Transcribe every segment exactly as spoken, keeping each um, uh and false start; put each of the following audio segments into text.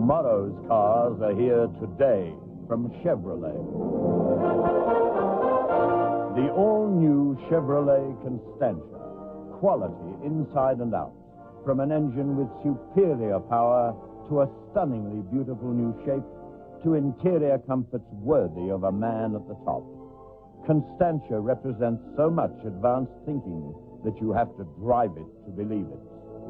Tomorrow's cars are here today from Chevrolet. The all-new Chevrolet Constantia. Quality inside and out. From an engine with superior power to a stunningly beautiful new shape to interior comforts worthy of a man at the top. Constantia represents so much advanced thinking that you have to drive it to believe it.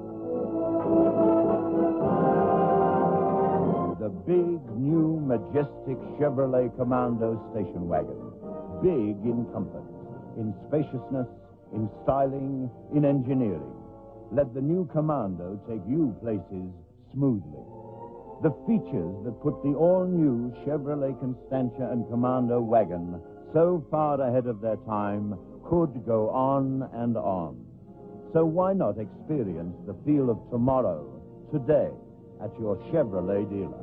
The big, new, majestic Chevrolet Commando station wagon. Big in comfort, in spaciousness, in styling, in engineering. Let the new Commando take you places smoothly. The features that put the all-new Chevrolet Constantia and Commando wagon so far ahead of their time could go on and on. So why not experience the feel of tomorrow, today, at your Chevrolet dealer?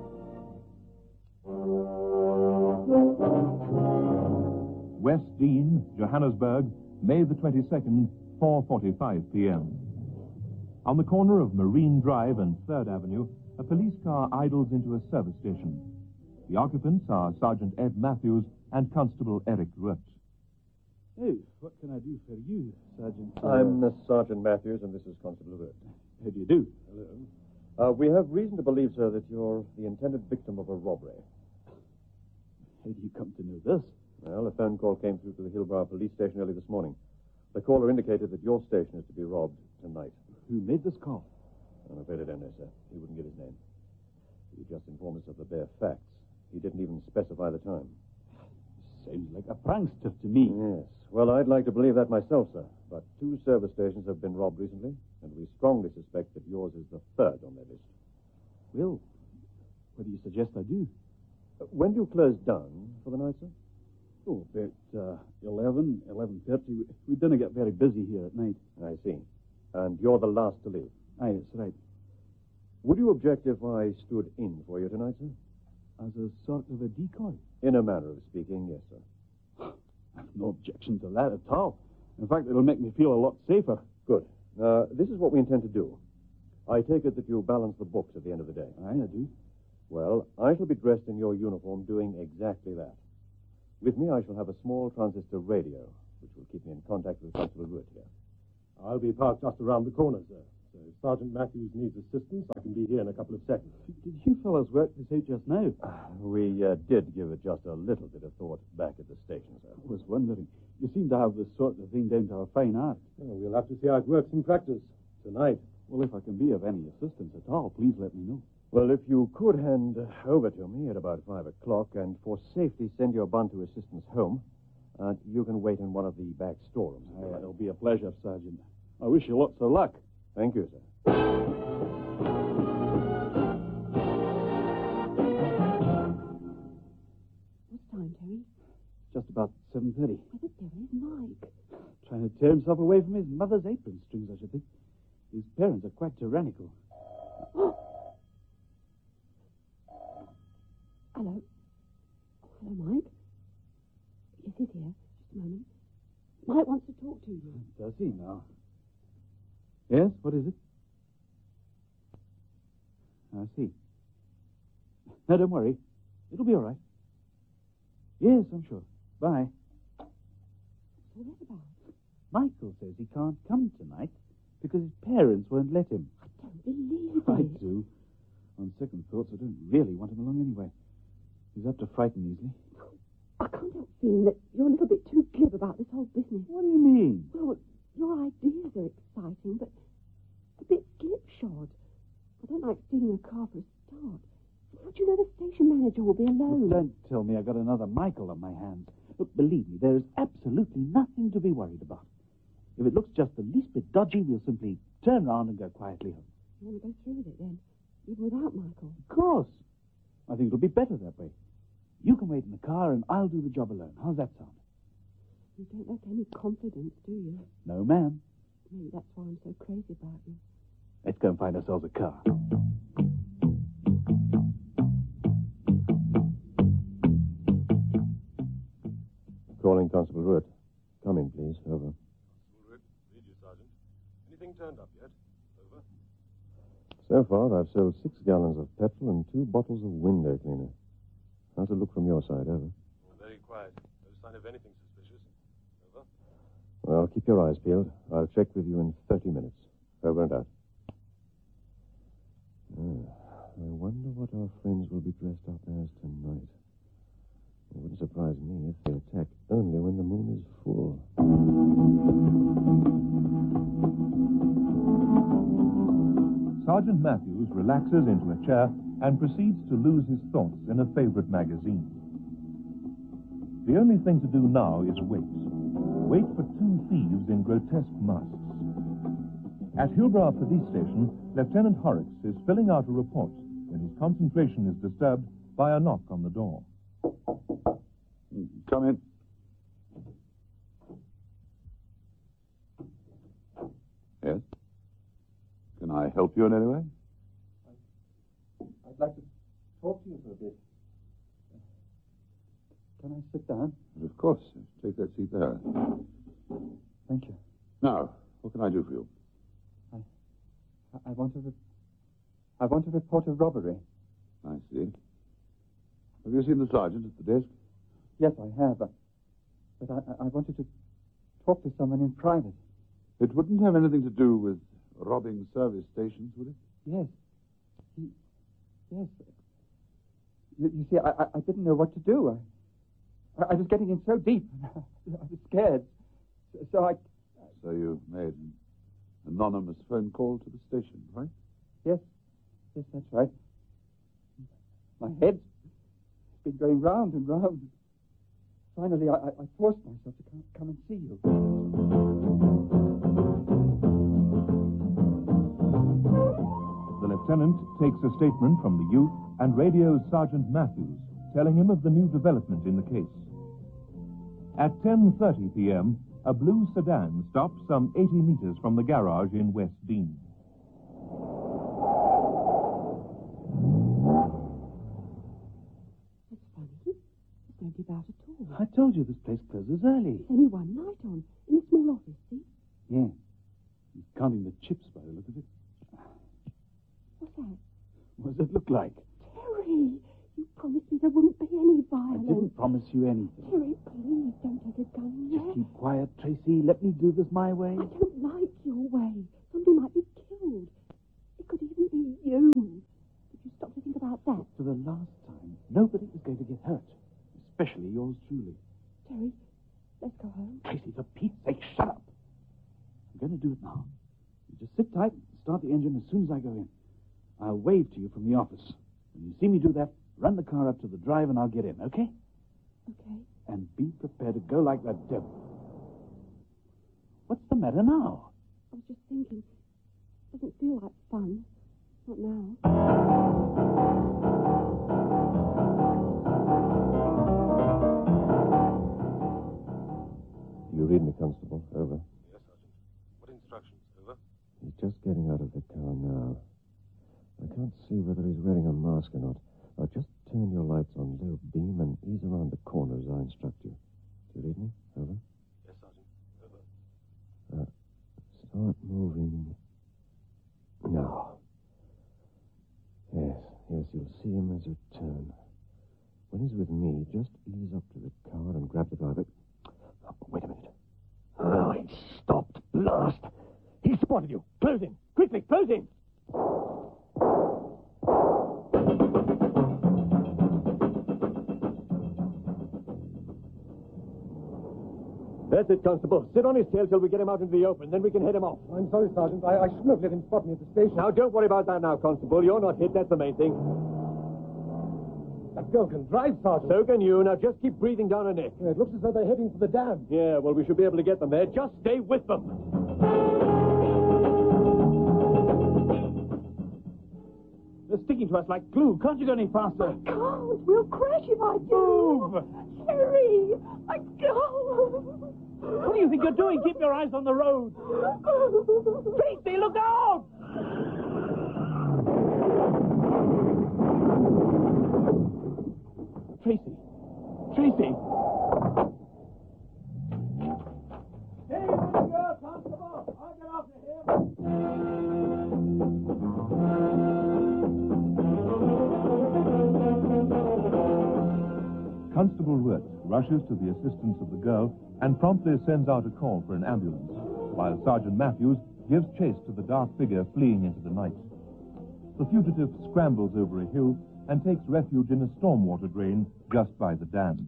West Dean, Johannesburg, May the twenty-second, four forty-five p.m. On the corner of Marine Drive and third Avenue, a police car idles into a service station. The occupants are Sergeant Ed Matthews and Constable Eric Rutt. Hey, what can I do for you, Sergeant? Uh, I'm uh, Sergeant Matthews, and this is Constable Rutt. How do you do? Hello. Uh, we have reason to believe, sir, that you're the intended victim of a robbery. How do you come to know this? Well, a phone call came through to the Hillbrow police station early this morning. The caller indicated that your station is to be robbed tonight. Who made this call? I'm afraid I don't know, sir. He wouldn't give his name. He just informed us of the bare facts. He didn't even specify the time. Sounds like a prankster to me. Yes. Well, I'd like to believe that myself, sir. But two service stations have been robbed recently, and we strongly suspect that yours is the third on their list. Well, what do you suggest I do? Uh, when do you close down for the night, sir? Oh, about uh, eleven, eleven thirty. We, we didn't get very busy here at night. I see. And you're the last to leave. Aye, that's right. Would you object if I stood in for you tonight, sir? As a sort of a decoy? In a manner of speaking, yes, sir. I've no objection to that at all. In fact, it'll make me feel a lot safer. Good. Uh, this is what we intend to do. I take it that you balance the books at the end of the day. Aye, I do. Well, I shall be dressed in your uniform doing exactly that. With me, I shall have a small transistor radio, which will keep me in contact with Constable Rutt here. I'll be parked just around the corner, sir. So if Sergeant Matthews needs assistance, I can be here in a couple of seconds. Did you fellas work this out just now? We uh, did give it just a little bit of thought back at the station, sir. I was wondering. You seem to have this sort of thing down to a fine art. Well, we'll have to see how it works in practice tonight. Well, if I can be of any assistance at all, please let me know. Well, if you could hand over to me at about five o'clock and for safety send your Bantu assistants home, uh, you can wait in one of the back storerooms. Aye, it'll be a pleasure, Sergeant. I wish you lots of luck. Thank you, sir. What's time, Terry? Just about seven thirty. Where the devil is Mike? Trying to tear himself away from his mother's apron strings, I should think. His parents are quite tyrannical. Hello. Oh, hello, Mike. Yes, he's here. Just a moment. Mike wants to talk to you. Does he now? Yes, what is it? I see. No, don't worry. It'll be all right. Yes, I'm sure. Bye. What's that about? Michael says he can't come tonight because his parents won't let him. I don't believe it. I do. On second thoughts, I don't really want him along anyway. He's apt to frighten easily. I can't help feeling that you're a little bit too glib about this whole business. What do you mean? Well, your ideas are exciting, but a bit slipshod. I don't like stealing a car for a start. How'd you know the station manager will be alone? Look, don't tell me I got another Michael on my hands. Look, believe me, there is absolutely nothing to be worried about. If it looks just the least bit dodgy, we'll simply turn round and go quietly home. You want to go through with it then, even without Michael? Of course. I think it'll be better that way. You can wait in the car and I'll do the job alone. How's that sound? You don't lack any confidence, do you? No, ma'am. Maybe that's why I'm so crazy about you. Let's go and find ourselves a car. Calling Constable Rutt. Come in, please. Over. Constable Rutt, read you, Sergeant. Anything turned up yet? Over. So far, I've sold six gallons of petrol and two bottles of window cleaner. How's it look from your side, over? Very quiet. No sign of anything suspicious. Over. Well, keep your eyes peeled. I'll check with you in thirty minutes. Over and out. Ah, I wonder what our friends will be dressed up as tonight. It wouldn't surprise me if they attack only when the moon is full. Sergeant Matthews relaxes into a chair and proceeds to lose his thoughts in a favorite magazine. The only thing to do now is wait. Wait for two thieves in grotesque masks. At Hillbrow Police Station, Lieutenant Horrocks is filling out a report when his concentration is disturbed by a knock on the door. Come in. Yes? Can I help you in any way? I'd like to talk to you for a bit. Can I sit down? Of course. Take that seat there. Thank you. Now, what can I do for you? I, I want to, re- I want to report a robbery. I see. Have you seen the sergeant at the desk? Yes, I have. But I, I wanted to talk to someone in private. It wouldn't have anything to do with robbing service stations, would it? Yes. He, yes. You, you see, I, I, I didn't know what to do. I, I was getting in so deep. I was scared. So, so I... So you made an anonymous phone call to the station, right? Yes. Yes, that's right. My head's been going round and round. Finally, I, I, I forced myself to come, come and see you. The lieutenant takes a statement from the youth and radios Sergeant Matthews, telling him of the new development in the case. At ten thirty p.m., a blue sedan stops some eighty meters from the garage in West Dean. That's funny. There's nobody about at all. I told you this place closes early. There's only one light on in the small office, see? Yeah. He's counting the chips by the look of it. What's that? What does it look like? Terry, you promised me there wouldn't be any I violence. didn't promise you anything. Terry, please don't take a gun Just yet. keep quiet, Tracy. Let me do this my way. I don't like your way. Somebody might be killed. It could even be you. Did you stop to think about that? For the last time, nobody is going to get hurt. Especially yours truly. Terry, let's go home. Tracy, for Pete's sake, shut up. I'm going to do it now. You just sit tight and start the engine as soon as I go in. I'll wave to you from the office. When you see me do that, run the car up to the drive and I'll get in, okay? Okay. And be prepared to go like that devil. What's the matter now? I was just thinking. It doesn't feel like fun. Not now. You read me, Constable. Over. Yes, Sergeant. What instructions? Over. He's just getting out of the car now. I can't see whether he's wearing a mask or not. Now, just turn your lights on low beam and ease around the corner as I instruct you. Do you read me? Over. Yes, Sergeant. Over. Uh, start moving. Now. Yes, yes, you'll see him as you turn. When he's with me, just ease up to the car and grab the driver. Oh, wait a minute. Oh, he stopped. Blast! He spotted you. Close in. Quickly, close in. That's it, Constable. Sit on his tail till we get him out into the open. Then we can head him off. I'm sorry, Sergeant. I, I shouldn't have let him spot me at the station. Now, don't worry about that now, Constable. You're not hit. That's the main thing. That girl can drive, Sergeant. So can you. Now, just keep breathing down her neck. Yeah, it looks as though they're heading for the dam. Yeah, well, we should be able to get them there. Just stay with them. They're sticking to us like glue. Can't you go any faster? I can't. We'll crash if I do. Move! Terry, I can't. What do you think you're doing? Keep your eyes on the road. Tracy, look out! Tracy. Tracy. Hey, little girl, Constable! I'll get after him. Constable Wirt rushes to the assistance of the girl and promptly sends out a call for an ambulance, while Sergeant Matthews gives chase to the dark figure fleeing into the night. The fugitive scrambles over a hill and takes refuge in a stormwater drain just by the dam.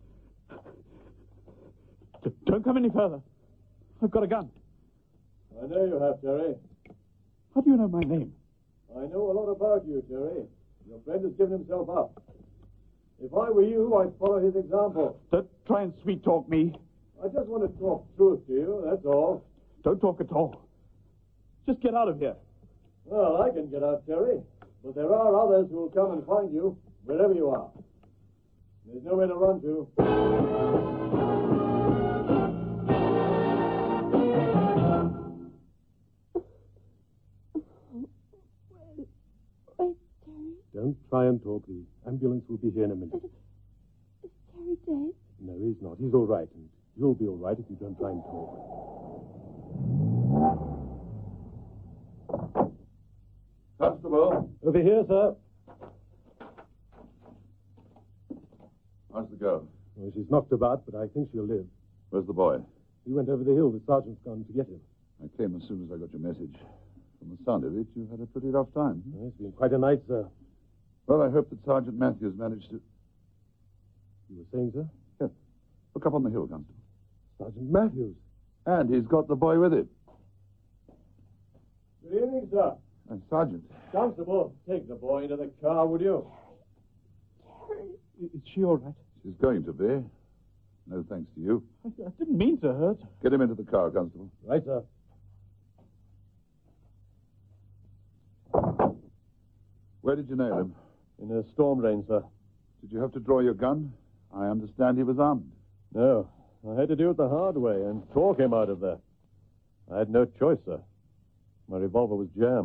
D- Don't come any further. I've got a gun. I know you have, Jerry. How do you know my name? I know a lot about you, Jerry. Your friend has given himself up. If I were you, I'd follow his example. Don't try and sweet-talk me. I just want to talk truth to you, that's all. Don't talk at all. Just get out of here. Well, I can get out, Jerry. But there are others who will come and find you, wherever you are. There's nowhere to run to. Where's Terry? Don't try and talk. The ambulance will be here in a minute. Is Terry dead? No, he's not. He's all right. And you'll be all right if you don't try and talk. Constable, Over here, sir. how's the girl? Well, she's knocked about, but I think she'll live. Where's the boy? He went over the hill. The sergeant's gone to get him. I came as soon as I got your message. From the sound of it, you had a pretty rough time. Well, it's been quite a night, sir. Well, I hope that Sergeant Matthews managed to... You were saying, sir? Yes. Look up on the hill, Constable. Sergeant Matthews. And he's got the boy with him. Good evening, sir. And Sergeant. Constable, take the boy into the car, would you? Is she all right? She's going to be. No thanks to you. I, I didn't mean to hurt her. Get him into the car, Constable. Right, sir. Where did you nail him? In a storm drain, sir. Did you have to draw your gun? I understand he was armed. No. I had to do it the hard way and talk him out of there. I had no choice, sir. My revolver was jammed.